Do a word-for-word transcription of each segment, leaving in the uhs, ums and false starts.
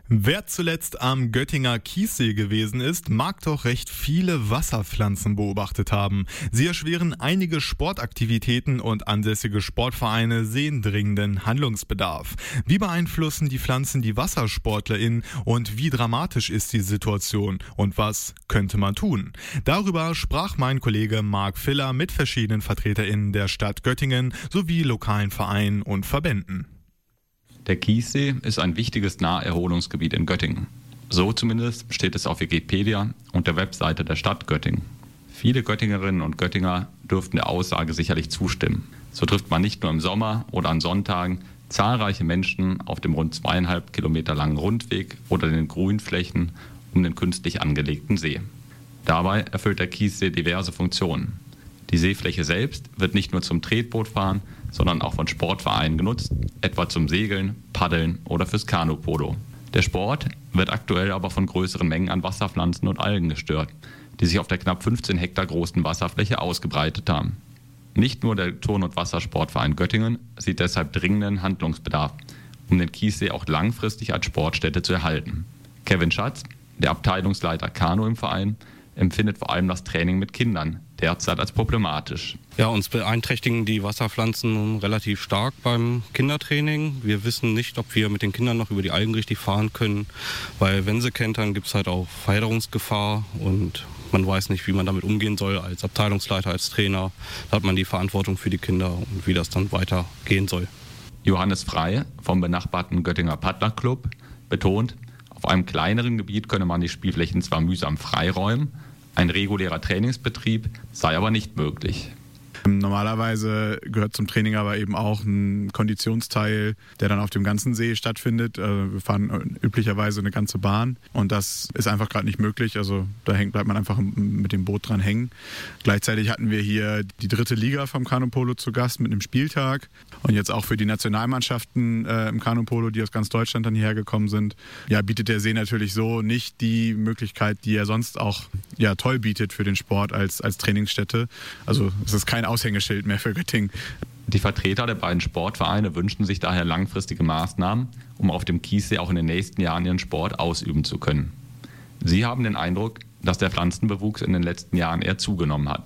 Wer zuletzt am Göttinger Kiessee gewesen ist, mag doch recht viele Wasserpflanzen beobachtet haben. Sie erschweren einige Sportaktivitäten und ansässige Sportvereine sehen dringenden Handlungsbedarf. Wie beeinflussen die Pflanzen die WassersportlerInnen und wie dramatisch ist die Situation und was könnte man tun? Darüber sprach mein Kollege Marc Filler mit verschiedenen VertreterInnen der Stadt Göttingen sowie lokalen Vereinen und Verbänden. Der Kiessee ist ein wichtiges Naherholungsgebiet in Göttingen. So zumindest steht es auf Wikipedia und der Webseite der Stadt Göttingen. Viele Göttingerinnen und Göttinger dürften der Aussage sicherlich zustimmen. So trifft man nicht nur im Sommer oder an Sonntagen zahlreiche Menschen auf dem rund zweieinhalb Kilometer langen Rundweg oder den Grünflächen um den künstlich angelegten See. Dabei erfüllt der Kiessee diverse Funktionen. Die Seefläche selbst wird nicht nur zum Tretbootfahren, sondern auch von Sportvereinen genutzt, etwa zum Segeln, Paddeln oder fürs Kanupolo. Der Sport wird aktuell aber von größeren Mengen an Wasserpflanzen und Algen gestört, die sich auf der knapp fünfzehn Hektar großen Wasserfläche ausgebreitet haben. Nicht nur der Turn- und Wassersportverein Göttingen sieht deshalb dringenden Handlungsbedarf, um den Kiessee auch langfristig als Sportstätte zu erhalten. Kevin Schatz, der Abteilungsleiter Kanu im Verein, empfindet vor allem das Training mit Kindern derzeit als problematisch. Ja, uns beeinträchtigen die Wasserpflanzen relativ stark beim Kindertraining. Wir wissen nicht, ob wir mit den Kindern noch über die Algen richtig fahren können, weil wenn sie kentern, gibt es halt auch Verheddungsgefahr und man weiß nicht, wie man damit umgehen soll als Abteilungsleiter, als Trainer. Da hat man die Verantwortung für die Kinder und wie das dann weitergehen soll. Johannes Frey vom benachbarten Göttinger Paddlerclub betont, auf einem kleineren Gebiet könne man die Spielflächen zwar mühsam freiräumen, ein regulärer Trainingsbetrieb sei aber nicht möglich. Normalerweise gehört zum Training aber eben auch ein Konditionsteil, der dann auf dem ganzen See stattfindet. Wir fahren üblicherweise eine ganze Bahn und das ist einfach gerade nicht möglich. Also da hängt, bleibt man einfach mit dem Boot dran hängen. Gleichzeitig hatten wir hier die dritte Liga vom Kanupolo zu Gast mit einem Spieltag und jetzt auch für die Nationalmannschaften äh, im Kanupolo, die aus ganz Deutschland dann hierher gekommen sind. Ja, bietet der See natürlich so nicht die Möglichkeit, die er sonst auch ja, toll bietet für den Sport als, als Trainingsstätte. Also es ist kein Aushängeschild mehr für Göttingen. Die Vertreter der beiden Sportvereine wünschen sich daher langfristige Maßnahmen, um auf dem Kiessee auch in den nächsten Jahren ihren Sport ausüben zu können. Sie haben den Eindruck, dass der Pflanzenbewuchs in den letzten Jahren eher zugenommen hat.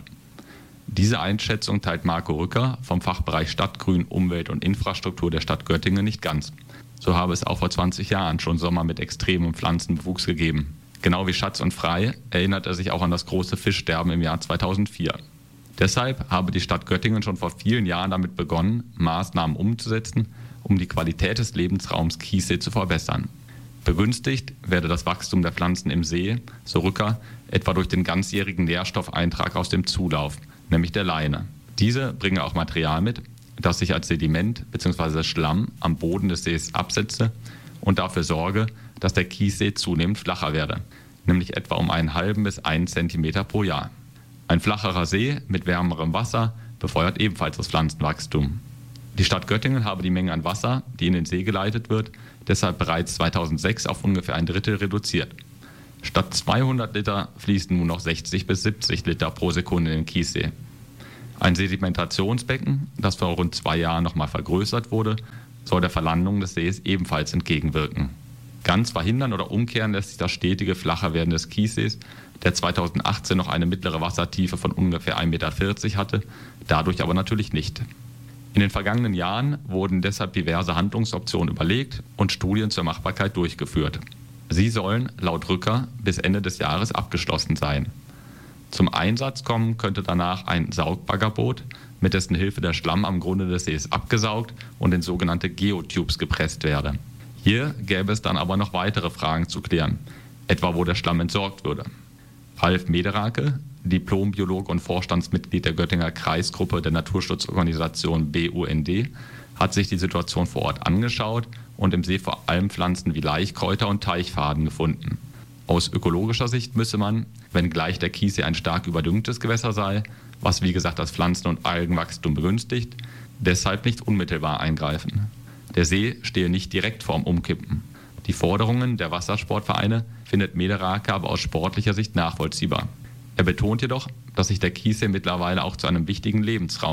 Diese Einschätzung teilt Marco Rücker vom Fachbereich Stadtgrün, Umwelt und Infrastruktur der Stadt Göttingen nicht ganz. So habe es auch vor zwanzig Jahren schon Sommer mit extremem Pflanzenbewuchs gegeben. Genau wie Schatz und Frey erinnert er sich auch an das große Fischsterben im Jahr zweitausendvier. Deshalb habe die Stadt Göttingen schon vor vielen Jahren damit begonnen, Maßnahmen umzusetzen, um die Qualität des Lebensraums Kiessee zu verbessern. Begünstigt werde das Wachstum der Pflanzen im See, so Rücker, etwa durch den ganzjährigen Nährstoffeintrag aus dem Zulauf, nämlich der Leine. Diese bringe auch Material mit, das sich als Sediment bzw. Schlamm am Boden des Sees absetze und dafür sorge, dass der Kiessee zunehmend flacher werde, nämlich etwa um einen halben bis einen Zentimeter pro Jahr. Ein flacherer See mit wärmerem Wasser befeuert ebenfalls das Pflanzenwachstum. Die Stadt Göttingen habe die Menge an Wasser, die in den See geleitet wird, deshalb bereits zweitausendsechs auf ungefähr ein Drittel reduziert. Statt zweihundert Liter fließen nun noch sechzig bis siebzig Liter pro Sekunde in den Kiessee. Ein Sedimentationsbecken, das vor rund zwei Jahren nochmal vergrößert wurde, soll der Verlandung des Sees ebenfalls entgegenwirken. Ganz verhindern oder umkehren lässt sich das stetige Flacherwerden des Kiessees, der zweitausendachtzehn noch eine mittlere Wassertiefe von ungefähr ein Meter vierzig hatte, dadurch aber natürlich nicht. In den vergangenen Jahren wurden deshalb diverse Handlungsoptionen überlegt und Studien zur Machbarkeit durchgeführt. Sie sollen laut Rücker bis Ende des Jahres abgeschlossen sein. Zum Einsatz kommen könnte danach ein Saugbaggerboot, mit dessen Hilfe der Schlamm am Grunde des Sees abgesaugt und in sogenannte Geotubes gepresst werde. Hier gäbe es dann aber noch weitere Fragen zu klären, etwa wo der Schlamm entsorgt würde. Ralf Mederake, Diplombiologe und Vorstandsmitglied der Göttinger Kreisgruppe der Naturschutzorganisation B U N D, hat sich die Situation vor Ort angeschaut und im See vor allem Pflanzen wie Laichkräuter und Teichfaden gefunden. Aus ökologischer Sicht müsse man, wenngleich der Kiessee ein stark überdüngtes Gewässer sei, was wie gesagt das Pflanzen- und Algenwachstum begünstigt, deshalb nicht unmittelbar eingreifen. Der See stehe nicht direkt vorm Umkippen. Die Forderungen der Wassersportvereine findet Mederake aber aus sportlicher Sicht nachvollziehbar. Er betont jedoch, dass sich der Kiessee mittlerweile auch zu einem wichtigen Lebensraum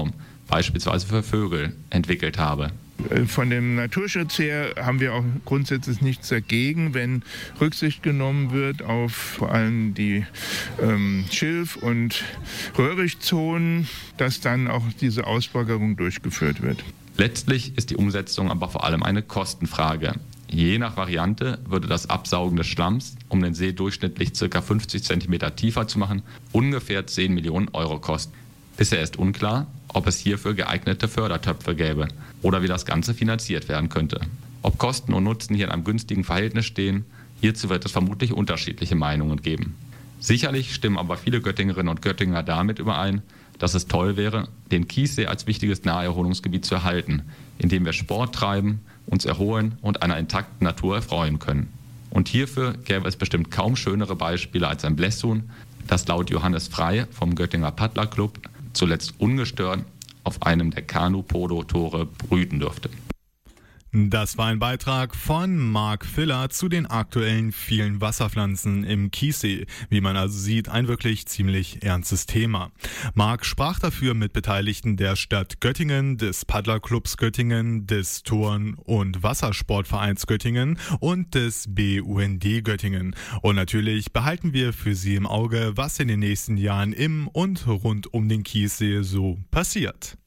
beispielsweise für Vögel, entwickelt habe. Von dem Naturschutz her haben wir auch grundsätzlich nichts dagegen, wenn Rücksicht genommen wird auf vor allem die ähm, Schilf- und Röhrichtzonen, dass dann auch diese Ausbaggerung durchgeführt wird. Letztlich ist die Umsetzung aber vor allem eine Kostenfrage. Je nach Variante würde das Absaugen des Schlamms, um den See durchschnittlich ca. fünfzig Zentimeter tiefer zu machen, ungefähr zehn Millionen Euro kosten. Bisher ist unklar, ob es hierfür geeignete Fördertöpfe gäbe oder wie das Ganze finanziert werden könnte. Ob Kosten und Nutzen hier in einem günstigen Verhältnis stehen, hierzu wird es vermutlich unterschiedliche Meinungen geben. Sicherlich stimmen aber viele Göttingerinnen und Göttinger damit überein, dass es toll wäre, den Kiessee als wichtiges Naherholungsgebiet zu erhalten, indem wir Sport treiben, uns erholen und einer intakten Natur erfreuen können. Und hierfür gäbe es bestimmt kaum schönere Beispiele als ein Blässhuhn, das laut Johannes Frey vom Göttinger Paddlerclub zuletzt ungestört auf einem der Kanu-Polo-Tore brüten dürfte. Das war ein Beitrag von Marc Filler zu den aktuellen vielen Wasserpflanzen im Kiessee. Wie man also sieht, ein wirklich ziemlich ernstes Thema. Marc sprach dafür mit Beteiligten der Stadt Göttingen, des Paddlerclubs Göttingen, des Turn- und Wassersportvereins Göttingen und des B U N D Göttingen. Und natürlich behalten wir für Sie im Auge, was in den nächsten Jahren im und rund um den Kiessee so passiert.